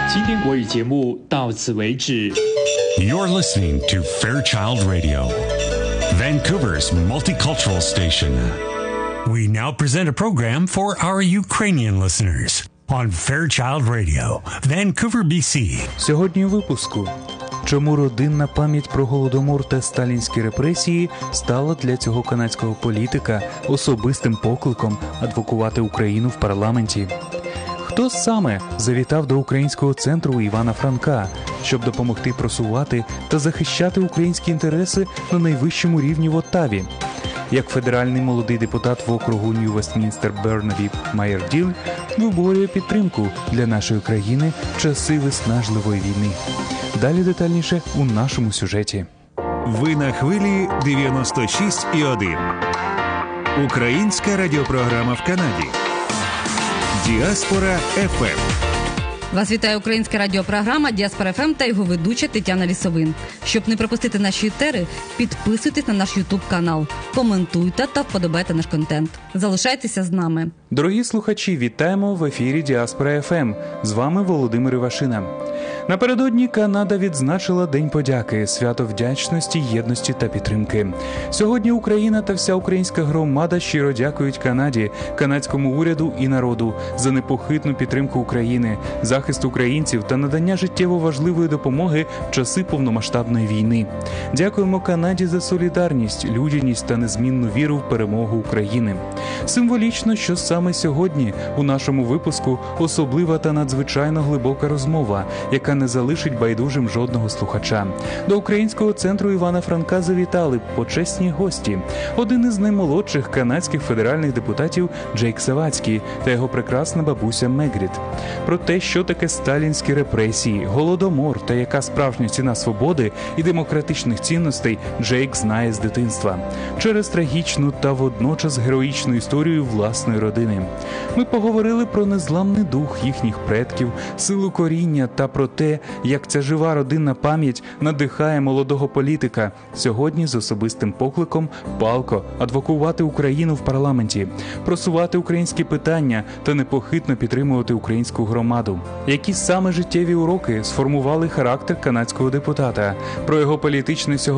今天国语节目到此为止。 You're listening to Fairchild Radio, Vancouver's multicultural station. We now present a program for our Ukrainian listeners on Fairchild Radio, Vancouver, BC. Сьогодні у випуску. Чому родинна пам'ять про Голодомор та сталінські репресії стала для цього канадського політика особистим покликом адвокувати Україну в парламенті? Хто саме завітав до Українського центру Івана Франка, щоб допомогти просувати та захищати українські інтереси на найвищому рівні в Оттаві? Як федеральний молодий депутат в округу Нью-Вестмінстер Бернабі Майер-Діль виборює підтримку для нашої країни в часи виснажливої війни. Далі детальніше у нашому сюжеті. Ви на хвилі 96,1. Українська радіопрограма в Канаді. Діаспора ФМ. Вас вітає українська радіопрограма «Діаспора ФМ» та його ведуча Тетяна Лісовин. Щоб не пропустити наші етери, підписуйтесь на наш YouTube-канал, коментуйте та вподобайте наш контент. Залишайтеся з нами. Дорогі слухачі, вітаємо в ефірі «Діаспора ФМ». З вами Володимир Івашина. Напередодні Канада відзначила День подяки, свято вдячності, єдності та підтримки. Сьогодні Україна та вся українська громада щиро дякують Канаді, канадському уряду і народу за непохитну підтримку України, захист українців та надання життєво важливої допомоги в часи повномасштабної війни. Дякуємо Канаді за солідарність, людяність та незмінну віру в перемогу України. Символічно, що саме сьогодні у нашому випуску особлива та надзвичайно глибока розмова, яка не залишить байдужим жодного слухача. До Українського центру Івана Франка завітали почесні гості. Один із наймолодших канадських федеральних депутатів Джейк Савацький та його прекрасна бабуся Мегріт. Про те, що таке сталінські репресії, Голодомор та яка справжня ціна свободи і демократичних цінностей, Джейк знає з дитинства. Через трагічну та водночас героїчну історію власної родини. Ми поговорили про незламний дух їхніх предків, силу коріння та про те, як ця жива родинна пам'ять надихає молодого політика сьогодні з особистим покликом палко адвокувати Україну в парламенті, просувати українські питання та непохитно підтримувати українську громаду. Які саме життєві уроки сформували характер канадського депутата, про його політичне сьогодення